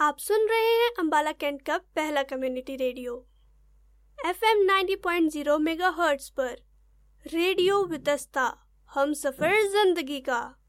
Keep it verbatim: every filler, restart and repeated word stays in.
आप सुन रहे हैं अंबाला कैंट का पहला community radio F M ninety point zero megahertz पर। रेडियो वितस्ता, हम सफर जिंदगी का।